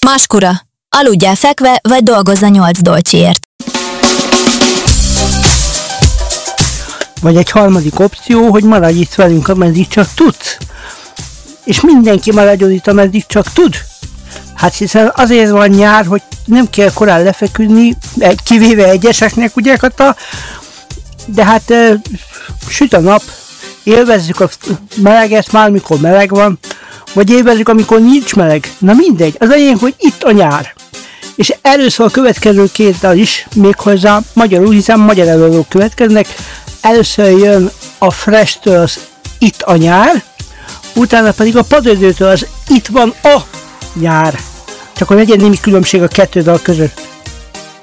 Maskura. Aludjál fekve, vagy dolgozz a 8 dolcsiért. Vagy egy harmadik opció, hogy maradj itt velünk, ameddig csak tudsz. És mindenki maradjon itt, ameddig csak tud. Hát hiszen azért van nyár, hogy nem kell korán lefeküdni, kivéve egyeseknek, ugye, Kata? De hát süt a nap, élvezzük a meleget már, mikor meleg van, vagy élvezzük, amikor nincs meleg. Na mindegy, az lényeg, hogy itt a nyár. És először a következő két dal is, méghozzá magyarul, hiszen magyar előadók következnek. Először jön a Fresh-től az Itt a nyár, utána pedig a Padödőtől az Itt van a nyár. Csak hogy legyen némi különbség a kettő dal között.